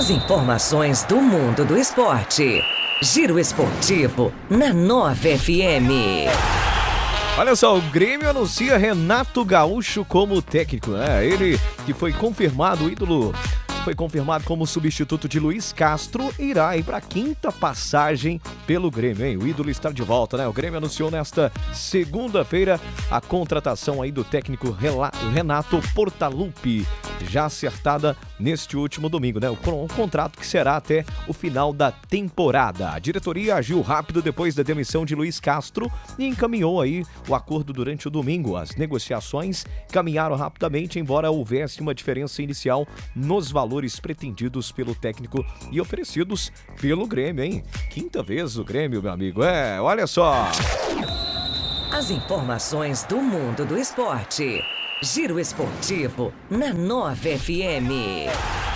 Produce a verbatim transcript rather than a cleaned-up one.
As informações do mundo do esporte. Giro Esportivo na Nova F M. Olha só, o Grêmio anuncia Renato Gaúcho como técnico, né? Ele que foi confirmado, o ídolo foi confirmado como substituto de Luiz Castro, irá ir para a quinta passagem pelo Grêmio, hein? O ídolo está de volta, né? O Grêmio anunciou nesta segunda-feira a contratação aí do técnico Renato Portaluppi, já acertada neste último domingo, né? Um contrato que será até o final da temporada. A diretoria agiu rápido depois da demissão de Luiz Castro e encaminhou aí o acordo durante o domingo. As negociações caminharam rapidamente, embora houvesse uma diferença inicial nos valores pretendidos pelo técnico e oferecidos pelo Grêmio, hein? Quinta vez o Grêmio, meu amigo. É, olha só. As informações do mundo do esporte. Giro Esportivo na Nova F M.